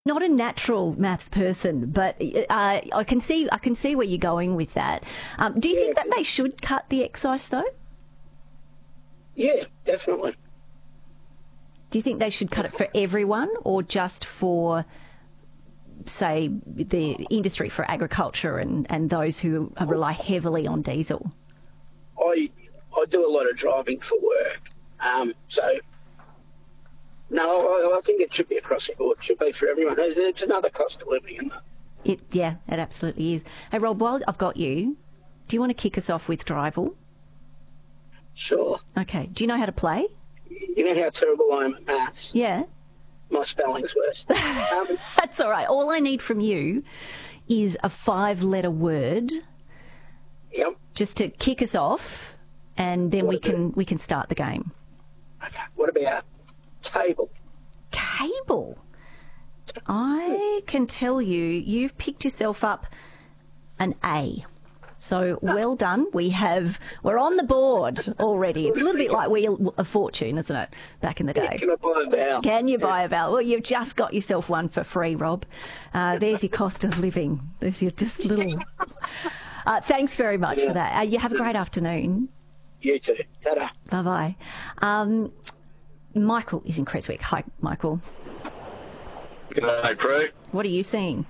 not a natural maths person, but I can see where you're going with that. Do you think that they should cut the excise, though? Yeah, definitely. Do you think they should cut it for everyone or just for, say, the industry, for agriculture and those who rely heavily on diesel? I do a lot of driving for work. No, I think it should be across the board. It should be for everyone. It's another cost of living, isn't it? It absolutely is. Hey, Rob, while I've got you, do you want to kick us off with Drivel? Sure. Okay. Do you know how to play? You know how terrible I am at maths? Yeah. My spelling's worse. That's all right. All I need from you is a 5-letter word. Yep. Just to kick us off, and then we can start the game. Okay. What about cable? Cable? I can tell you've picked yourself up an A. So well done. We're on the board already. It's a little bit like Wheel of Fortune, isn't it? Back in the day. Can I buy a vowel? Can you buy a vowel? Well, you've just got yourself one for free, Rob. There's your cost of living. There's your just little. Thanks very much for that. You have a great afternoon. You too. Ta-da. Bye bye. Michael is in Creswick. Hi, Michael. G'day, Prue. What are you seeing?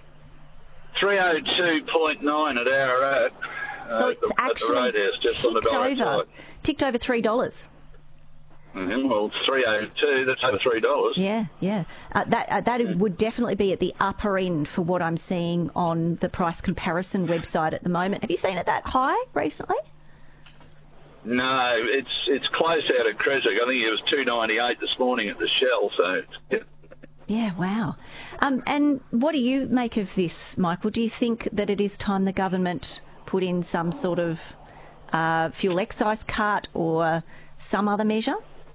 302.9 at Ararat. So it's actually ticked over $3. Well, it's 302. That's over $3. Yeah. That would definitely be at the upper end for what I'm seeing on the price comparison website at the moment. Have you seen it that high recently? No, it's close out at Creswick. I think it was 298 this morning at the Shell. So. Yeah, wow. And what do you make of this, Michael? Do you think that it is time the government put in some sort of fuel excise cut or some other measure?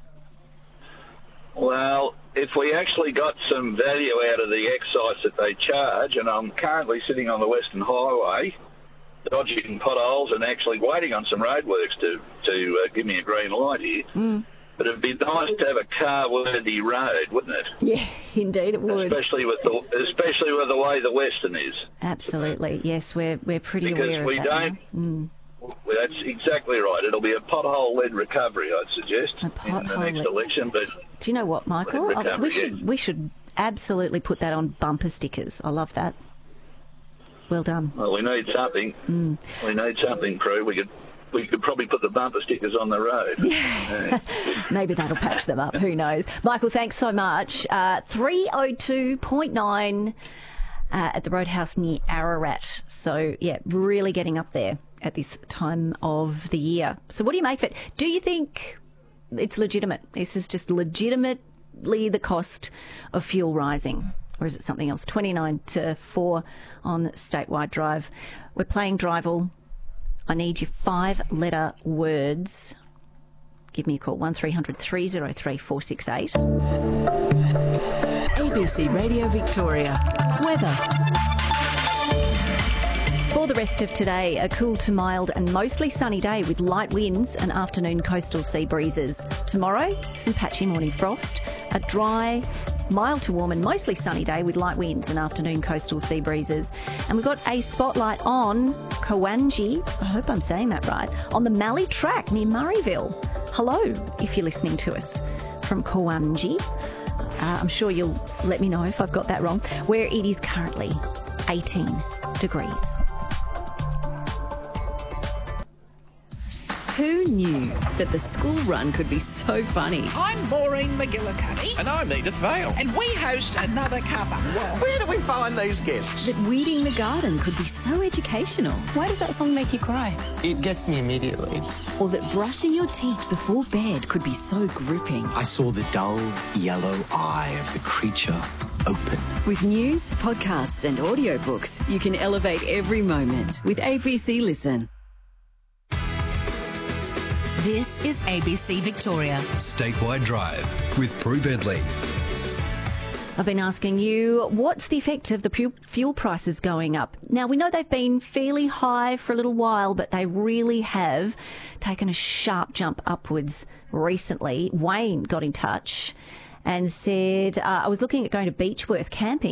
Well, if we actually got some value out of the excise that they charge, and I'm currently sitting on the Western Highway, dodging potholes and actually waiting on some roadworks to give me a green light here. But it'd be nice to have a car-worthy road, wouldn't it? Yeah, indeed it would. Especially with the way the Western is. Absolutely, yes, we're pretty aware of that. Because we don't. That's exactly right. It'll be a pothole-led recovery, I'd suggest, in the next election. But do you know what, Michael? We should absolutely put that on bumper stickers. I love that. Well done. Well, we need something. We need something, Prue. We could probably put the bumper stickers on the road. Yeah. Maybe that'll patch them up. Who knows? Michael, thanks so much. 302.9 at the Roadhouse near Ararat. So, yeah, really getting up there at this time of the year. So what do you make of it? Do you think it's legitimate? This is just legitimately the cost of fuel rising? Or is it something else? 29 to 4 on Statewide Drive. We're playing Drivel. I need your 5-letter words. Give me a call, 1300 303 468. ABC Radio Victoria. Weather. For the rest of today, a cool to mild and mostly sunny day with light winds and afternoon coastal sea breezes. Tomorrow, some patchy morning frost. A dry, mild to warm and mostly sunny day with light winds and afternoon coastal sea breezes. And we've got a spotlight on Cowangi, I hope I'm saying that right, on the Mallee Track near Murrayville. Hello, if you're listening to us from Cowangi. I'm sure you'll let me know if I've got that wrong, where it is currently 18 degrees. Who knew that the school run could be so funny? I'm Maureen McGillicuddy. And I'm Edith Vale. And we host Another Cuppa. Where do we find these guests? That weeding the garden could be so educational. Why does that song make you cry? It gets me immediately. Or that brushing your teeth before bed could be so gripping. I saw the dull yellow eye of the creature open. With news, podcasts and audiobooks, you can elevate every moment with ABC Listen. This is ABC Victoria. Statewide Drive with Prue Bentley. I've been asking you, what's the effect of the fuel prices going up? Now, we know they've been fairly high for a little while, but they really have taken a sharp jump upwards recently. Wayne got in touch and said, I was looking at going to Beechworth camping.